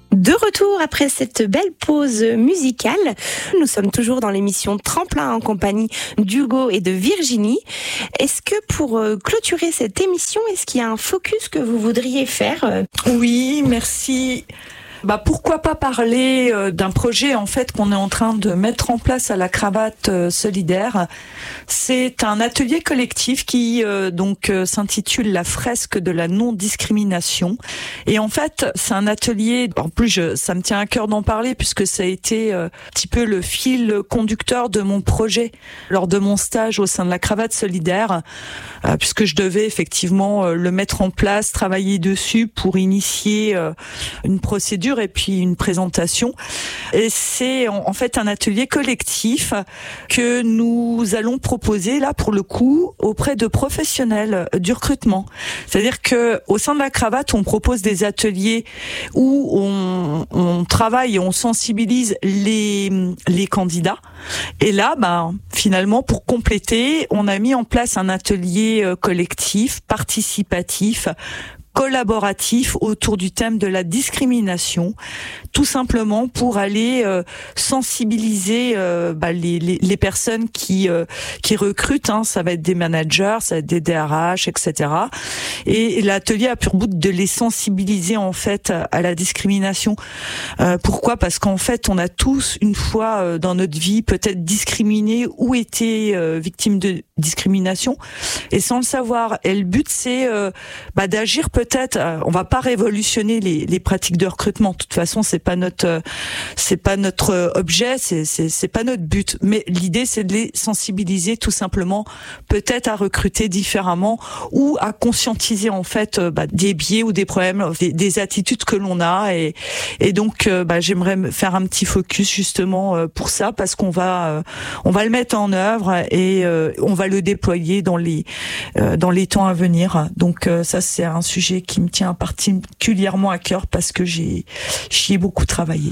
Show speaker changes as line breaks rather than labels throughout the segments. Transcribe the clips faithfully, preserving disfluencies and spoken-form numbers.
De retour après cette belle pause musicale, nous sommes toujours dans l'émission Tremplin en compagnie d'Hugo et de Virginie. Est-ce que pour clôturer cette émission, est-ce qu'il y a un focus que vous voudriez faire ?
Oui, merci. Bah pourquoi pas parler euh, d'un projet en fait qu'on est en train de mettre en place à la Cravate euh, solidaire. C'est un atelier collectif qui euh, donc euh, s'intitule La fresque de la non-discrimination. Et en fait, c'est un atelier. En plus, je, ça me tient à cœur d'en parler puisque ça a été euh, un petit peu le fil conducteur de mon projet lors de mon stage au sein de la Cravate solidaire, euh, puisque je devais effectivement euh, le mettre en place, travailler dessus pour initier euh, une procédure et puis une présentation. Et c'est en fait un atelier collectif que nous allons proposer là pour le coup auprès de professionnels du recrutement. C'est-à-dire que au sein de la Cravate, on propose des ateliers où on, on travaille et on sensibilise les les candidats. Et là, ben finalement pour compléter, on a mis en place un atelier collectif, participatif, collaboratif autour du thème de la discrimination, tout simplement pour aller euh, sensibiliser euh, bah, les, les, les personnes qui euh, qui recrutent. Hein, ça va être des managers, ça va être des D R H, et cetera. Et, et l'atelier a pour but de les sensibiliser en fait à la discrimination. Euh, pourquoi ? Parce qu'en fait, on a tous une fois euh, dans notre vie peut-être discriminé ou été euh, victime de discrimination, et sans le savoir. Et le but, c'est euh, bah, d'agir peut-être. Peut-être, on va pas révolutionner les, les pratiques de recrutement. De toute façon, c'est pas notre, c'est pas notre objet, c'est, c'est, c'est pas notre but. Mais l'idée, c'est de les sensibiliser tout simplement, peut-être à recruter différemment ou à conscientiser en fait bah, des biais ou des problèmes, des, des attitudes que l'on a. Et, et donc, bah, j'aimerais faire un petit focus justement pour ça parce qu'on va, on va le mettre en œuvre et on va le déployer dans les, dans les temps à venir. Donc ça, c'est un sujet qui me tient particulièrement à cœur parce que j'ai j'y ai beaucoup travaillé.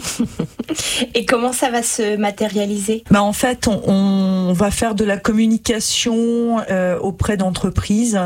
Et comment ça va se matérialiser ?
Bah en fait, on, on va faire de la communication euh, auprès d'entreprises.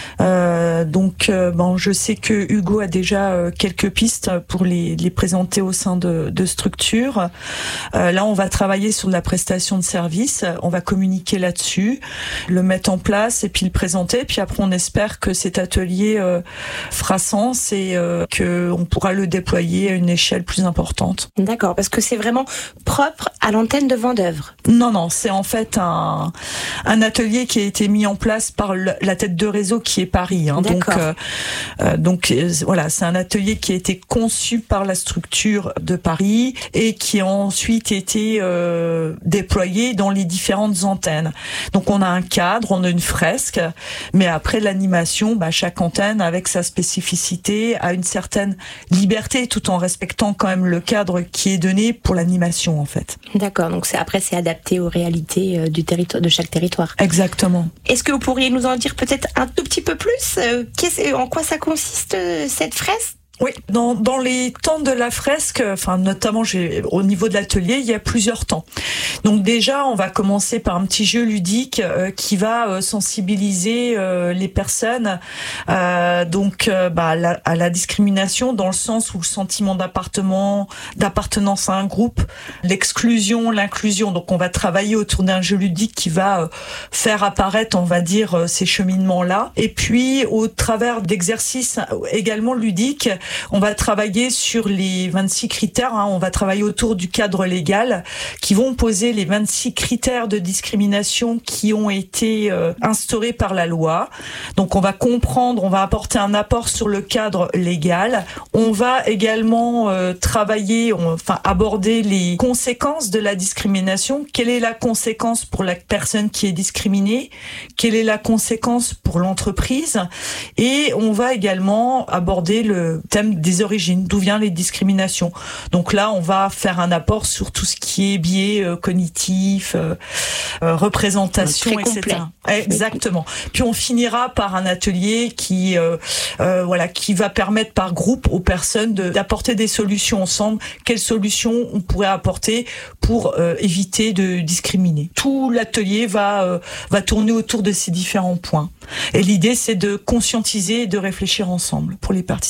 Euh, donc, euh, bon, je sais que Hugo a déjà euh, quelques pistes pour les, les présenter au sein de, de structures. Euh, là, on va travailler sur de la prestation de services. On va communiquer là-dessus, le mettre en place et puis le présenter. Puis après, on espère que cet atelier euh, fera sens et euh, qu'on pourra le déployer à une échelle plus importante.
D'accord, parce que c'est vraiment propre à l'antenne de Vendeuvre.
Non, non, c'est en fait un, un atelier qui a été mis en place par le, la tête de réseau qui est Paris. Hein. Donc, euh, euh, donc euh, voilà, c'est un atelier qui a été conçu par la structure de Paris et qui a ensuite été euh, déployé dans les différentes antennes. Donc on a un cadre, on a une fresque, mais après l'animation, bah, chaque antenne avec sa spécificité a une certaine liberté tout en respectant quand même le cadre qui est donné pour l'animation en fait.
D'accord, donc c'est, après c'est adapté aux réalités euh, du territoire, de chaque territoire.
Exactement.
Est-ce que vous pourriez nous en dire peut-être un tout petit peu plus euh, qu'est-ce, en quoi ça consiste euh, cette fresque ?
Oui, dans, dans les temps de la fresque, enfin notamment j'ai, au niveau de l'atelier, il y a plusieurs temps. Donc déjà, on va commencer par un petit jeu ludique euh, qui va euh, sensibiliser euh, les personnes euh, donc euh, bah, à, la, à la discrimination dans le sens où le sentiment d'appartement, d'appartenance à un groupe, l'exclusion, l'inclusion. Donc on va travailler autour d'un jeu ludique qui va euh, faire apparaître, on va dire, euh, ces cheminements-là. Et puis au travers d'exercices également ludiques, on va travailler sur les vingt-six critères, hein, on va travailler autour du cadre légal qui vont poser les vingt-six critères de discrimination qui ont été euh, instaurés par la loi. Donc on va comprendre, on va apporter un apport sur le cadre légal. On va également euh, travailler, on, enfin aborder les conséquences de la discrimination. Quelle est la conséquence pour la personne qui est discriminée ? Quelle est la conséquence pour l'entreprise ? Et on va également aborder le thème des origines, d'où viennent les discriminations. Donc là, on va faire un apport sur tout ce qui est biais euh, cognitif, euh, euh, représentation,
Très
et cetera.
Complet.
Exactement. Puis on finira par un atelier qui, euh, euh, voilà, qui va permettre par groupe aux personnes de, d'apporter des solutions ensemble. Quelles solutions on pourrait apporter pour euh, éviter de discriminer. Tout l'atelier va euh, va tourner autour de ces différents points. Et l'idée, c'est de conscientiser et de réfléchir ensemble pour les participants.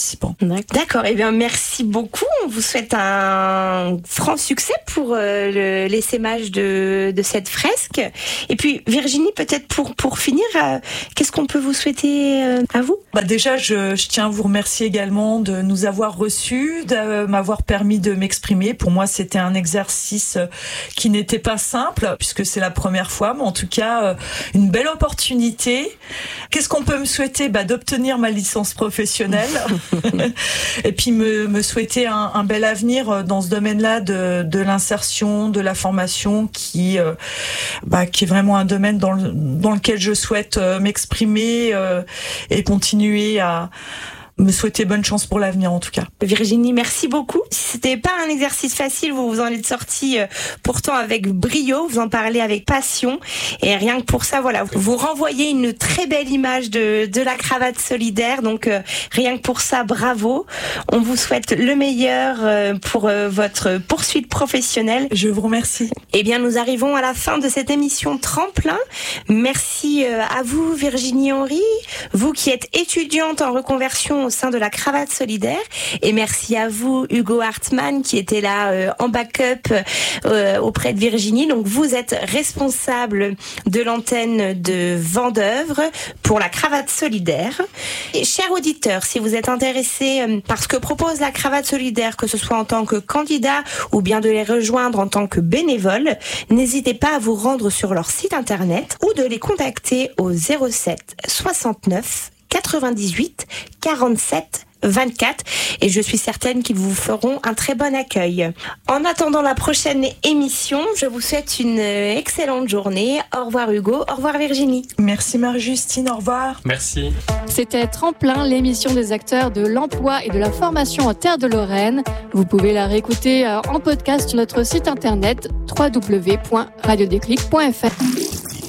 D'accord, eh bien merci beaucoup. On vous souhaite un franc succès pour euh, le, l'essaimage de, de cette fresque. Et puis Virginie, peut-être pour, pour finir, euh, qu'est-ce qu'on peut vous souhaiter euh, à vous ?
Bah déjà, je, je tiens à vous remercier également de nous avoir reçus, de m'avoir permis de m'exprimer. Pour moi, c'était un exercice qui n'était pas simple, puisque c'est la première fois, mais en tout cas, une belle opportunité. Qu'est-ce qu'on peut me souhaiter ? Bah, d'obtenir ma licence professionnelle et puis me, me souhaiter un, un bel avenir dans ce domaine-là de, de l'insertion, de la formation, qui, euh, bah, qui est vraiment un domaine dans, le, dans lequel je souhaite euh, m'exprimer euh, et continuer à me souhaiter bonne chance pour l'avenir en tout cas.
Virginie, merci beaucoup. C'était pas un exercice facile, vous vous en êtes sortie euh, pourtant avec brio, vous en parlez avec passion et rien que pour ça, voilà, vous renvoyez une très belle image de, de la cravate solidaire, donc euh, rien que pour ça, bravo. On vous souhaite le meilleur euh, pour euh, votre poursuite professionnelle.
Je vous remercie.
Eh bien, nous arrivons à la fin de cette émission Tremplin. Merci euh, à vous Virginie Henry, vous qui êtes étudiante en reconversion au sein de la cravate solidaire, et merci à vous Hugo Hartmann qui était là euh, en backup euh, auprès de Virginie. Donc vous êtes responsable de l'antenne de Vendeuvre pour la cravate solidaire. Et chers auditeurs, si vous êtes intéressés euh, par ce que propose la cravate solidaire, que ce soit en tant que candidat ou bien de les rejoindre en tant que bénévole, n'hésitez pas à vous rendre sur leur site internet ou de les contacter au zéro sept soixante-neuf quatre-vingt-dix-huit quarante-sept vingt-quatre et je suis certaine qu'ils vous feront un très bon accueil. En attendant la prochaine émission, je vous souhaite une excellente journée. Au revoir Hugo, au revoir Virginie.
Merci Marie-Justine, au revoir.
Merci.
C'était Tremplin, l'émission des acteurs de l'emploi et de la formation en Terre de Lorraine. Vous pouvez la réécouter en podcast sur notre site internet w w w point radio déclic point f r.